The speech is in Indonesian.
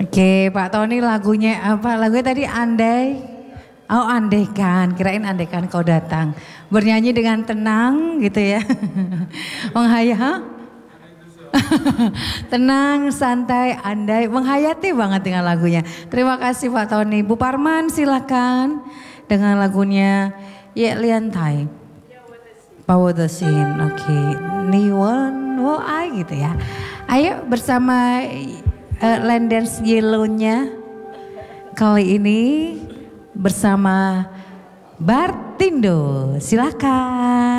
Oke, Pak Tony lagunya apa? Lagunya tadi Andai. Oh, andaikan, kirain andaikan kau datang. Bernyanyi dengan tenang gitu ya. Menghayat. Tenang, santai, andai, menghayati banget dengan lagunya. Terima kasih Pak Tony. Bu Parman silakan dengan lagunya Ye Liantai. Power the Scene. Oke. Niwon wo ai gitu ya. Ayo bersama Line Dance Yellow-nya kali ini bersama Bartindo. Silakan.